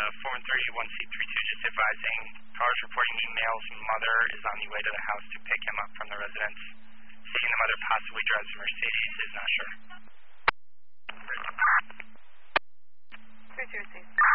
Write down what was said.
431C32 just advising cars reporting emails mother is on the way to the house to pick him up from the residence. Seeing the mother possibly drives a Mercedes, is not sure. 306.